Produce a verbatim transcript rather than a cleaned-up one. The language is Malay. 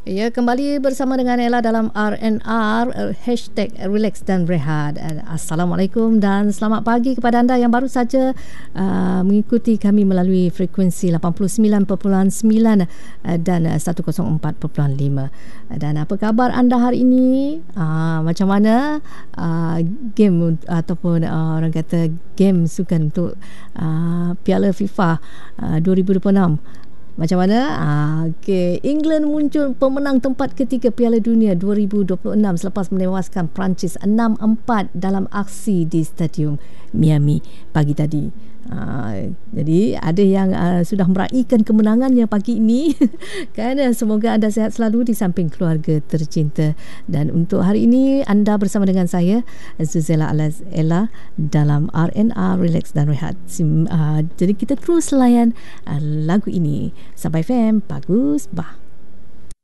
Ya, kembali bersama dengan Ella dalam R and R, uh, hashtag Relax dan Rehat. Uh, Assalamualaikum dan selamat pagi kepada anda yang baru saja uh, mengikuti kami melalui frekuensi lapan puluh sembilan perpuluhan sembilan uh, dan uh, seratus empat perpuluhan lima. Uh, dan apa khabar anda hari ini? Uh, macam mana uh, game ataupun uh, orang kata game sukan untuk uh, Piala FIFA uh, dua ribu dua puluh enam? Macam mana? Ah, okay. England muncul pemenang tempat ketiga Piala Dunia dua ribu dua puluh enam selepas menewaskan Perancis enam empat dalam aksi di Stadium Miami pagi tadi. Ah, jadi ada yang uh, sudah meraihkan kemenangannya pagi ini. Kan, semoga anda sihat selalu di samping keluarga tercinta. Dan untuk hari ini anda bersama dengan saya Zuzela alias Ella dalam R and R Relax dan Rehat. Uh, jadi kita terus layan uh, lagu ini. Sampai F M, bagus bah.